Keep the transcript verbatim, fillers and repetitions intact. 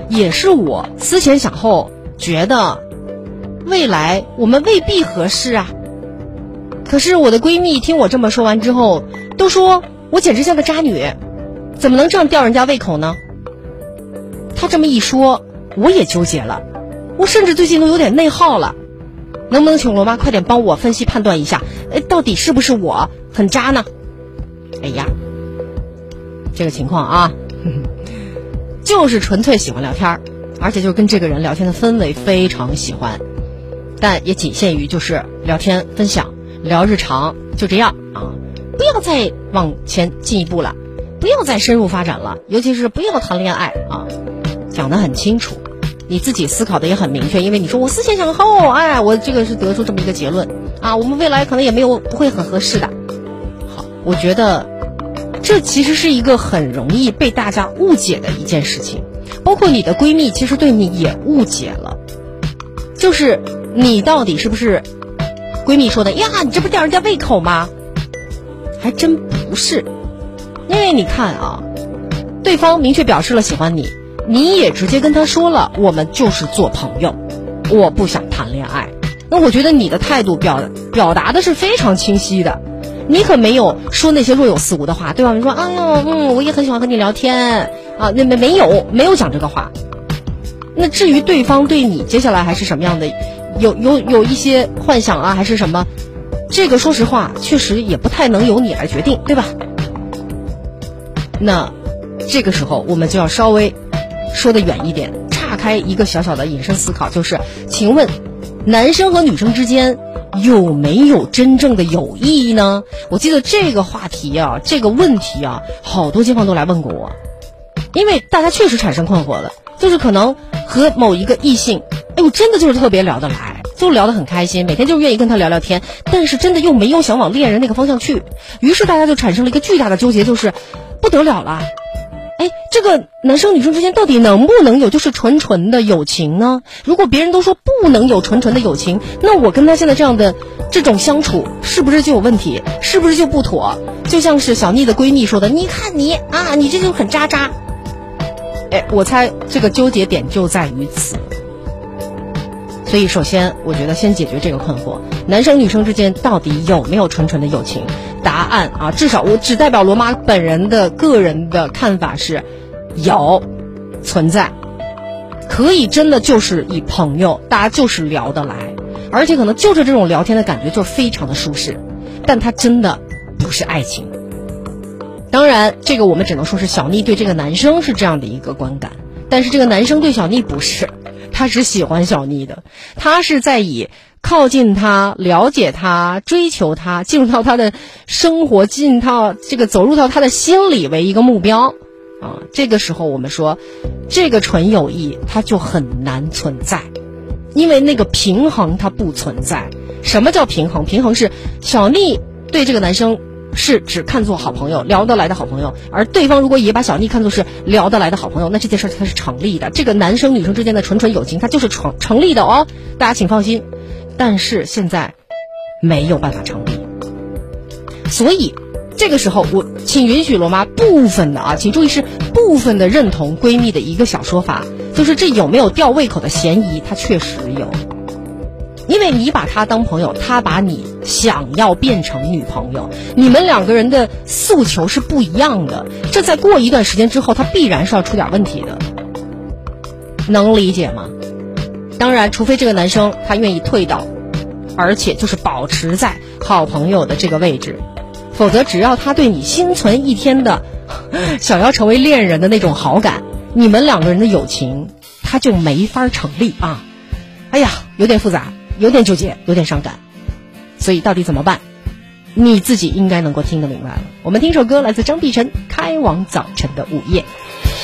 也是我思前想后觉得未来我们未必合适啊。可是我的闺蜜听我这么说完之后，都说我简直像个渣女，怎么能这样吊人家胃口呢？她这么一说，我也纠结了，我甚至最近都有点内耗了。能不能请罗妈快点帮我分析判断一下，哎，到底是不是我很渣呢？哎呀，这个情况啊，呵呵就是纯粹喜欢聊天，而且就是跟这个人聊天的氛围非常喜欢，但也仅限于就是聊天分享聊日常，就这样啊，不要再往前进一步了，不要再深入发展了，尤其是不要谈恋爱啊，讲得很清楚，你自己思考的也很明确，因为你说我思前想后，哎，我这个是得出这么一个结论啊，我们未来可能也没有不会很合适的。好，我觉得这其实是一个很容易被大家误解的一件事情，包括你的闺蜜其实对你也误解了，就是你到底是不是闺蜜说的呀，你这不吊人家胃口吗？还真不是，因为你看啊，对方明确表示了喜欢你，你也直接跟他说了，我们就是做朋友，我不想谈恋爱。那我觉得你的态度表表达的是非常清晰的，你可没有说那些若有似无的话，对吧？你说，哎呦，嗯，我也很喜欢和你聊天啊，那没没有没有讲这个话。那至于对方对你接下来还是什么样的，有有有一些幻想啊，还是什么，这个说实话，确实也不太能由你来决定，对吧？那这个时候我们就要稍微说得远一点，岔开一个小小的引申思考，就是请问男生和女生之间有没有真正的友谊呢？我记得这个话题啊，这个问题啊，好多街坊都来问过我，因为大家确实产生困惑了，就是可能和某一个异性，哎呦，真的就是特别聊得来，就聊得很开心，每天就愿意跟他聊聊天，但是真的又没有想往恋人那个方向去，于是大家就产生了一个巨大的纠结，就是不得了了，哎，这个男生女生之间到底能不能有就是纯纯的友情呢？如果别人都说不能有纯纯的友情，那我跟他现在这样的这种相处是不是就有问题？是不是就不妥？就像是小妮的闺蜜说的，你看你啊，你这就很渣渣。哎，我猜这个纠结点就在于此。所以首先我觉得先解决这个困惑，男生女生之间到底有没有纯纯的友情？答案啊，至少我只代表罗妈本人的个人的看法是有存在，可以真的就是以朋友，大家就是聊得来，而且可能就是这种聊天的感觉就是非常的舒适，但它真的不是爱情。当然这个我们只能说是小妮对这个男生是这样的一个观感，但是这个男生对小妮不是，他是喜欢小妮的，他是在以靠近他、了解他、追求他、进入到他的生活、进到这个走入到他的心里为一个目标啊。这个时候我们说，这个纯友谊它就很难存在，因为那个平衡它不存在。什么叫平衡？平衡是小妮对这个男生是只看作好朋友，聊得来的好朋友，而对方如果也把小妮看作是聊得来的好朋友，那这件事它是成立的，这个男生女生之间的纯纯友情它就是成成立的哦，大家请放心。但是现在没有办法成立，所以这个时候我请允许罗妈部分的啊，请注意是部分的认同闺蜜的一个小说法，就是这有没有吊胃口的嫌疑，它确实有。因为你把他当朋友，他把你想要变成女朋友，你们两个人的诉求是不一样的，这在过一段时间之后，他必然是要出点问题的，能理解吗？当然除非这个男生他愿意退到，而且就是保持在好朋友的这个位置，否则只要他对你心存一天的想要成为恋人的那种好感，你们两个人的友情他就没法成立啊！哎呀，有点复杂，有点纠结，有点伤感，所以到底怎么办？你自己应该能够听得明白了。我们听首歌，来自张碧晨《开往早晨的午夜》。